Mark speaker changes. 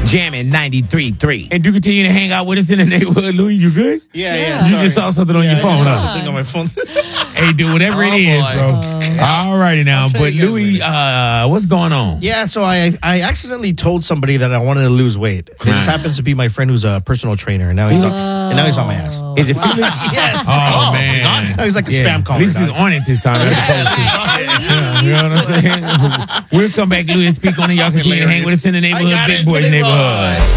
Speaker 1: Jamming 93.3. And do continue to hang out with us in the neighborhood. Louis, you good?
Speaker 2: Yeah.
Speaker 1: You just saw something on your phone, huh?
Speaker 2: Something on my phone.
Speaker 1: Hey, dude, whatever it is, bro. All righty now. But Louis, what's going on?
Speaker 2: Yeah, so I accidentally told somebody that I wanted to lose weight. It just happens to be my friend who's a personal trainer, and now he's on my ass.
Speaker 1: Is it Felix?
Speaker 2: Yes.
Speaker 1: Oh, man.
Speaker 2: Now he's like a spam caller.
Speaker 1: At least he's on it this time. As opposed to, you know what I'm saying? We'll come back, Louis, and speak on it. Y'all continue to hang with us in the neighborhood, Big Boys neighborhood.